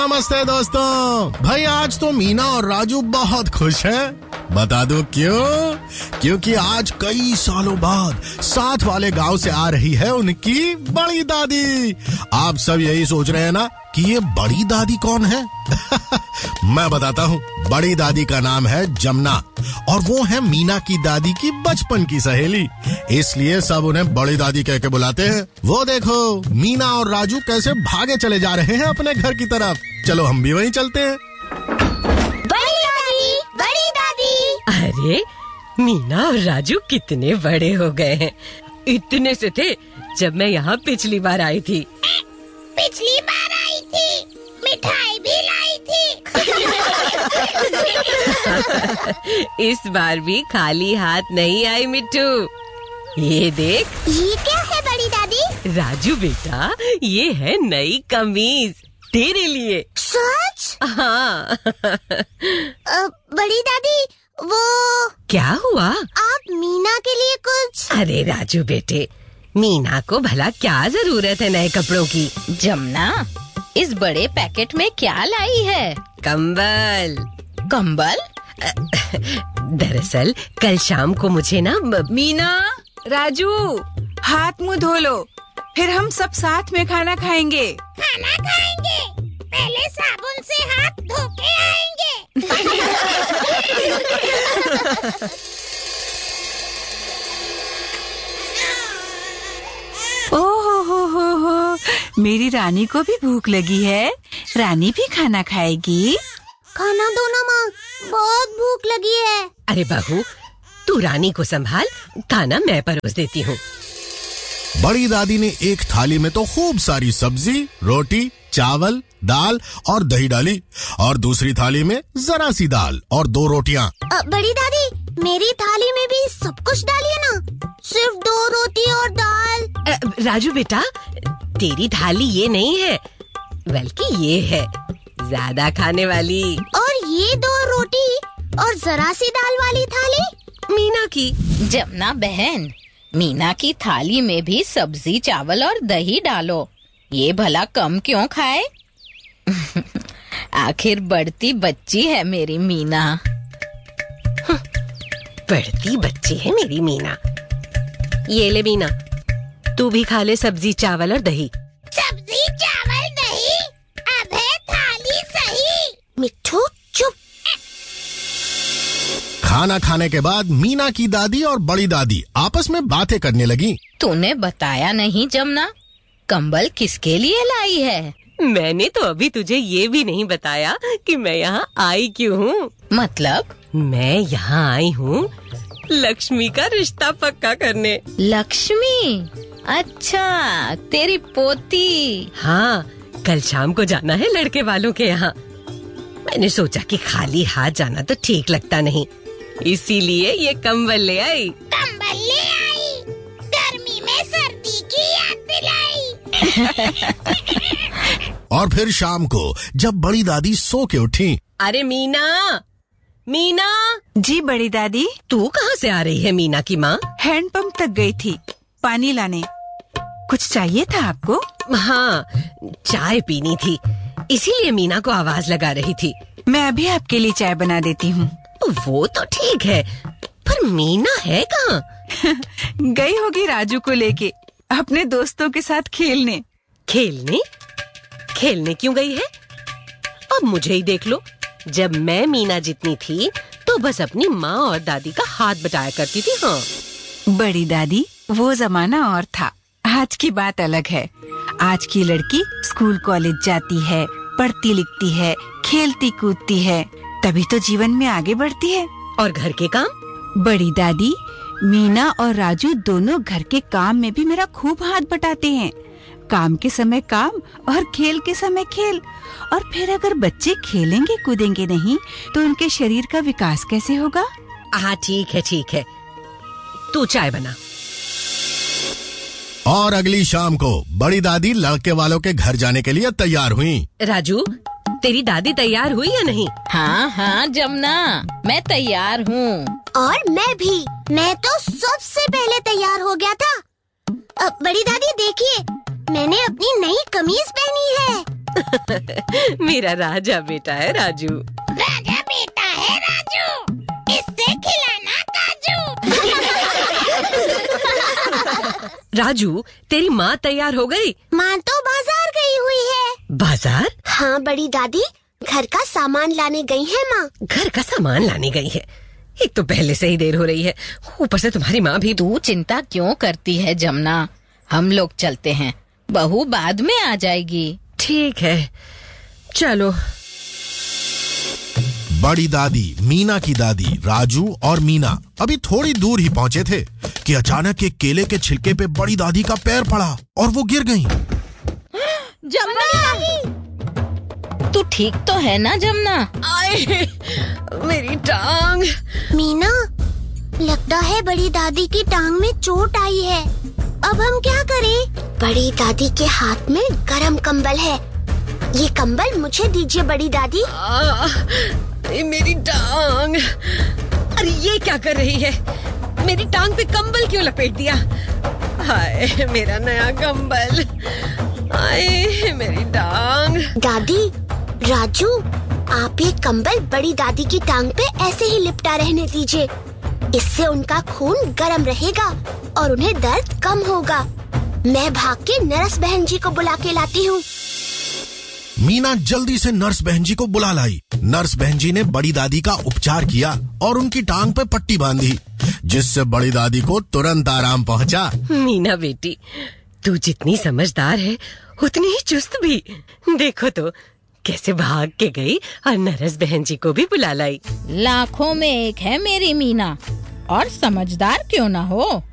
नमस्ते दोस्तों। भाई आज तो मीना और राजू बहुत खुश हैं। बता दूं क्यों? क्योंकि आज कई सालों बाद साथ वाले गांव से आ रही है उनकी बड़ी दादी। आप सब यही सोच रहे हैं ना कि ये बड़ी दादी कौन है? मैं बताता हूँ। बड़ी दादी का नाम है जमुना और वो है मीना की दादी की बचपन की सहेली, इसलिए सब उन्हें बड़ी दादी कह के बुलाते हैं। वो देखो मीना और राजू कैसे भागे चले जा रहे हैं अपने घर की तरफ। चलो हम भी वहीं चलते हैं। बड़ी दादी, बड़ी दादी। अरे मीना और राजू कितने बड़े हो गए हैं। इतने से थे जब मैं यहाँ पिछली बार आई थी। पिछली बार आई थी, मिठाई भी लाई थी। इस बार भी खाली हाथ नहीं आई मिट्टू। ये देख। ये क्या है बड़ी दादी? राजू बेटा, ये है नई कमीज तेरे लिए। सच? हाँ। बड़ी दादी वो क्या हुआ? आप मीना के लिए कुछ? अरे राजू बेटे, मीना को भला क्या जरूरत है नए कपड़ों की? जमुना, इस बड़े पैकेट में क्या लाई है? कंबल। कंबल? दरअसल कल शाम को मुझे ना मीना, राजू, हाथ मुंह धो लो, फिर हम सब साथ में खाना खाएंगे। खाना खाएंगे? पहले साबुन से हाथ धो के आएंगे। हो, मेरी रानी को भी भूख लगी है। रानी भी खाना खाएगी। खाना दो ना माँ, बहुत भूख लगी है। अरे बहू, तू रानी को संभाल, खाना मैं परोस देती हूँ। बड़ी दादी ने एक थाली में तो खूब सारी सब्जी, रोटी, चावल, दाल और दही डाली और दूसरी थाली में जरा सी दाल और 2 रोटियां। बड़ी दादी, मेरी थाली में भी सब कुछ डालिए ना, सिर्फ 2 रोटी और दाल। राजू बेटा, तेरी थाली ये नहीं है, बल्कि ये है ज्यादा खाने वाली। और ये 2 रोटी और जरा सी दाल वाली थाली मीना की। जमुना बहन, मीना की थाली में भी सब्जी, चावल और दही डालो। ये भला कम क्यों खाए? आखिर बढ़ती बच्ची है मेरी मीना। बढ़ती बच्ची है मेरी मीना। ये ले मीना, तू भी खा ले सब्जी, चावल और दही। सब्जी, चावल, दही, अब है थाली सही। मिट्ठू चुप। खाना खाने के बाद मीना की दादी और बड़ी दादी आपस में बातें करने लगी। तूने बताया नहीं जमुना, कंबल किसके लिए लाई है? मैंने तो अभी तुझे ये भी नहीं बताया कि मैं यहाँ आई क्यों हूँ। मतलब? मैं यहाँ आई हूँ लक्ष्मी का रिश्ता पक्का करने। लक्ष्मी? अच्छा, तेरी पोती। हाँ, कल शाम को जाना है लड़के वालों के यहाँ। मैंने सोचा कि खाली हाथ जाना तो ठीक लगता नहीं, इसीलिए ये कंबल ले आई। कंबल ले आई, गर्मी में सर्दी की याद दिलाई। और फिर शाम को जब बड़ी दादी सो के उठी। अरे मीना, मीना। जी बड़ी दादी। तू कहाँ से आ रही है मीना की माँ? हैंडपंप तक गई थी पानी लाने। कुछ चाहिए था आपको? हाँ, चाय पीनी थी, इसीलिए मीना को आवाज लगा रही थी। मैं अभी आपके लिए चाय बना देती हूँ। वो तो ठीक है, पर मीना है कहाँ? गई होगी राजू को लेके अपने दोस्तों के साथ खेलने। खेलने? खेलने क्यों गई है? अब मुझे ही देख लो, जब मैं मीना जितनी थी तो बस अपनी माँ और दादी का हाथ बटाया करती थी। हाँ बड़ी दादी, वो जमाना और था, आज की बात अलग है। आज की लड़की स्कूल कॉलेज जाती है, पढ़ती लिखती है, खेलती कूदती है, तभी तो जीवन में आगे बढ़ती है। और घर के काम? बड़ी दादी, मीना और राजू दोनों घर के काम में भी मेरा खूब हाथ बटाते हैं। काम के समय काम और खेल के समय खेल। और फिर अगर बच्चे खेलेंगे कूदेंगे नहीं तो उनके शरीर का विकास कैसे होगा? हाँ ठीक है, तू चाय बना। और अगली शाम को बड़ी दादी लड़के वालों के घर जाने के लिए तैयार हुई। राजू, तेरी दादी तैयार हुई या नहीं? हाँ जमुना, मैं तैयार हूँ। और मैं भी। मैं तो सबसे पहले तैयार हो गया था। बड़ी दादी देखिए, मैंने अपनी नई कमीज पहनी है। मेरा राजा बेटा है राजू। राजा बेटा है राजू, इससे खिलाना काजू। राजू, तेरी माँ तैयार हो गई? माँ तो बाजार गई हुई है। बाजार? हाँ बड़ी दादी, घर का सामान लाने गई है माँ। घर का सामान लाने गई है? एक तो पहले से ही देर हो रही है, ऊपर से तुम्हारी माँ भी। तू चिंता क्यों करती है जमुना, हम लोग चलते हैं, बहू बाद में आ जाएगी। ठीक है, चलो। बड़ी दादी, मीना की दादी, राजू और मीना अभी थोड़ी दूर ही पहुंचे थे कि अचानक एक केले के छिलके पे बड़ी दादी का पैर पड़ा और वो गिर गईं। जमुना, तू ठीक तो है ना जमुना? आए, मेरी टांग। मीना, लगता है बड़ी दादी की टांग में चोट आई है। अब हम क्या करें? बड़ी दादी के हाथ में गरम कंबल है, ये कंबल मुझे दीजिए बड़ी दादी। मेरी टांग। अरे ये क्या कर रही है? मेरी टांग पे कंबल क्यों लपेट दिया? हाय मेरा नया कंबल। हाय मेरी टांग। दादी, राजू, आप ये कंबल बड़ी दादी की टांग पे ऐसे ही लिपटा रहने दीजिए, इससे उनका खून गर्म रहेगा और उन्हें दर्द कम होगा। मैं भाग के नर्स बहन जी को बुला के लाती हूँ। मीना जल्दी से नर्स बहन जी को बुला लाई। नर्स बहन जी ने बड़ी दादी का उपचार किया और उनकी टांग पे पट्टी बांधी, जिससे बड़ी दादी को तुरंत आराम पहुंचा। मीना बेटी, तू जितनी समझदार है उतनी ही चुस्त भी। देखो तो कैसे भाग के गई और नर्स बहन जी को भी बुला लाई। लाखों में एक है मेरी मीना, और समझदार क्यों ना हो।